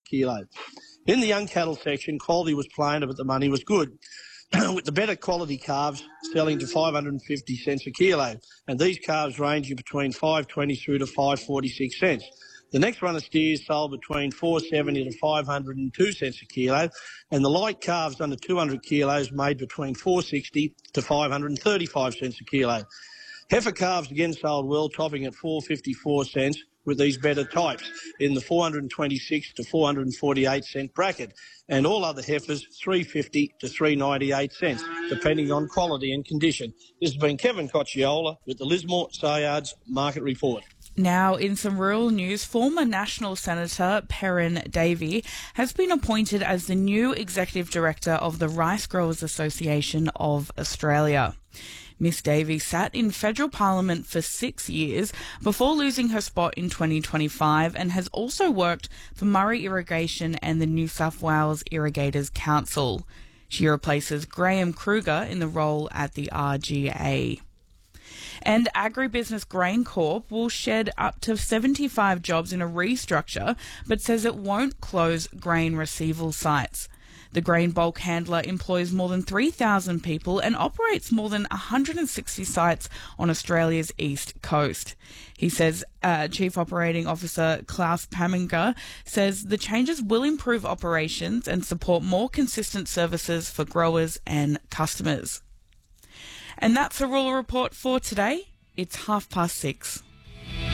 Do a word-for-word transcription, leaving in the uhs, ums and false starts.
kilo. In the young cattle section, quality was plainer, but the money was good, with the better quality calves selling to five hundred fifty cents a kilo, and these calves ranging between five twenty through to five forty-six cents. The next run of steers sold between four seventy to five hundred two cents a kilo, and the light calves under two hundred kilos made between four sixty to five hundred thirty-five cents a kilo. Heifer calves again sold well, topping at four fifty-four cents, with these better types in the four twenty-six to four forty-eight cent bracket, and all other heifers three fifty to three ninety-eight cents, depending on quality and condition. This has been Kevin Cocciola with the Lismore Sayards Market Report. Now, in some rural news, former National Senator Perrin Davey has been appointed as the new Executive Director of the Rice Growers Association of Australia. Miss Davey sat in federal parliament for six years before losing her spot in twenty twenty-five, and has also worked for Murray Irrigation and the New South Wales Irrigators Council. She replaces Graham Kruger in the role at the R G A. And Agribusiness Grain Corp will shed up to seventy-five jobs in a restructure, but says it won't close grain receival sites. The grain bulk handler employs more than three thousand people and operates more than one hundred sixty sites on Australia's east coast. He says uh, Chief Operating Officer Klaus Paminger says the changes will improve operations and support more consistent services for growers and customers. And that's a rural report for today. It's half past six.